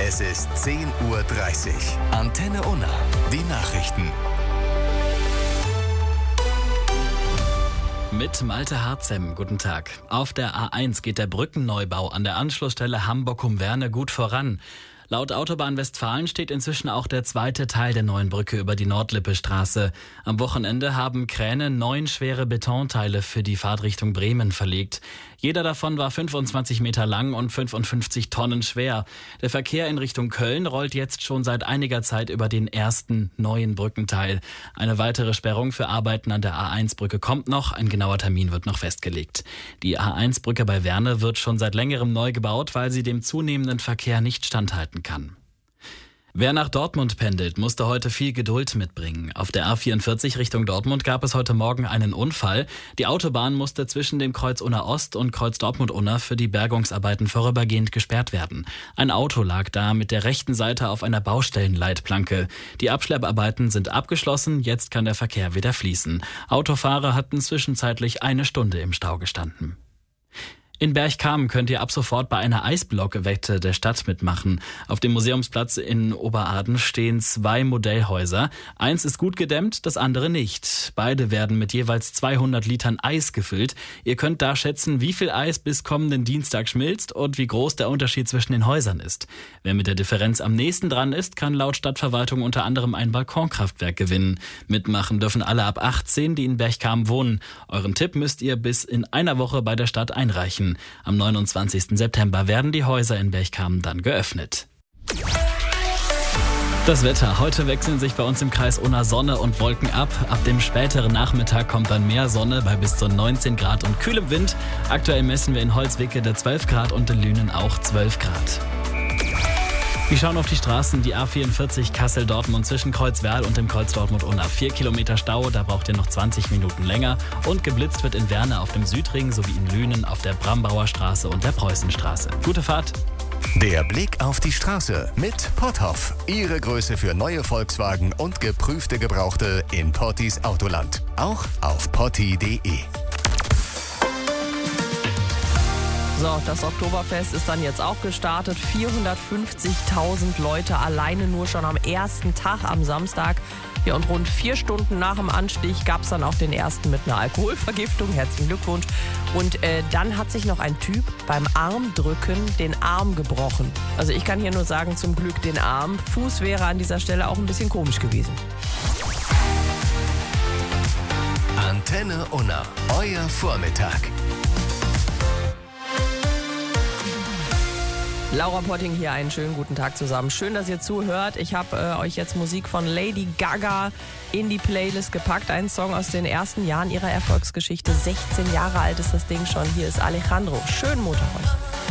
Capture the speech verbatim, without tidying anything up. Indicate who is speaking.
Speaker 1: Es ist zehn Uhr dreißig. Antenne Unna. Die Nachrichten.
Speaker 2: Mit Malte Harzem, guten Tag. Auf der A eins geht der Brückenneubau an der Anschlussstelle Hamburg-Humverne gut voran. Laut Autobahn Westfalen steht inzwischen auch der zweite Teil der neuen Brücke über die Nordlippe-Straße. Am Wochenende haben Kräne neun schwere Betonteile für die Fahrtrichtung Bremen verlegt. Jeder davon war fünfundzwanzig Meter lang und fünfundfünfzig Tonnen schwer. Der Verkehr in Richtung Köln rollt jetzt schon seit einiger Zeit über den ersten neuen Brückenteil. Eine weitere Sperrung für Arbeiten an der A eins Brücke kommt noch. Ein genauer Termin wird noch festgelegt. Die A eins Brücke bei Werne wird schon seit längerem neu gebaut, weil sie dem zunehmenden Verkehr nicht standhalten kann. Wer nach Dortmund pendelt, musste heute viel Geduld mitbringen. Auf der A vierundvierzig Richtung Dortmund gab es heute Morgen einen Unfall. Die Autobahn musste zwischen dem Kreuz Unna Ost und Kreuz Dortmund-Unna für die Bergungsarbeiten vorübergehend gesperrt werden. Ein Auto lag da mit der rechten Seite auf einer Baustellenleitplanke. Die Abschlepparbeiten sind abgeschlossen, jetzt kann der Verkehr wieder fließen. Autofahrer hatten zwischenzeitlich eine Stunde im Stau gestanden. In Berchtesgaden könnt ihr ab sofort bei einer Eisblock-Wette der Stadt mitmachen. Auf dem Museumsplatz in Oberaden stehen zwei Modellhäuser. Eins ist gut gedämmt, das andere nicht. Beide werden mit jeweils zweihundert Litern Eis gefüllt. Ihr könnt da schätzen, wie viel Eis bis kommenden Dienstag schmilzt und wie groß der Unterschied zwischen den Häusern ist. Wer mit der Differenz am nächsten dran ist, kann laut Stadtverwaltung unter anderem ein Balkonkraftwerk gewinnen. Mitmachen dürfen alle ab achtzehn, die in Berchtesgaden wohnen. Euren Tipp müsst ihr bis in einer Woche bei der Stadt einreichen. Am neunundzwanzigsten September werden die Häuser in Berchtesgaden dann geöffnet. Das Wetter. Heute wechseln sich bei uns im Kreis Unna Sonne und Wolken ab. Ab dem späteren Nachmittag kommt dann mehr Sonne bei bis zu neunzehn Grad und kühlem Wind. Aktuell messen wir in Holzwickede zwölf Grad und in Lünen auch zwölf Grad. Wir schauen auf die Straßen, die A vierundvierzig Kassel-Dortmund zwischen Kreuzwerl und dem Kreuz Dortmund-Unna. Vier Kilometer Stau, da braucht ihr noch zwanzig Minuten länger. Und geblitzt wird in Werne auf dem Südring sowie in Lünen auf der Brambauer Straße und der Preußenstraße. Gute Fahrt!
Speaker 1: Der Blick auf die Straße mit Potthoff. Ihre Größe für neue Volkswagen und geprüfte Gebrauchte in Pottis Autoland. Auch auf potti punkt de.
Speaker 3: So, das Oktoberfest ist dann jetzt auch gestartet. vierhundertfünfzigtausend Leute alleine nur schon am ersten Tag am Samstag. Ja, und rund vier Stunden nach dem Anstich gab es dann auch den ersten mit einer Alkoholvergiftung. Herzlichen Glückwunsch. Und äh, dann hat sich noch ein Typ beim Armdrücken den Arm gebrochen. Also ich kann hier nur sagen, zum Glück den Arm. Fuß wäre an dieser Stelle auch ein bisschen komisch gewesen.
Speaker 1: Antenne Unna, euer Vormittag.
Speaker 3: Laura Potting hier, einen schönen guten Tag zusammen. Schön, dass ihr zuhört. Ich habe äh, euch jetzt Musik von Lady Gaga in die Playlist gepackt. Ein Song aus den ersten Jahren ihrer Erfolgsgeschichte. sechzehn Jahre alt ist das Ding schon. Hier ist Alejandro. Schönen Montag euch.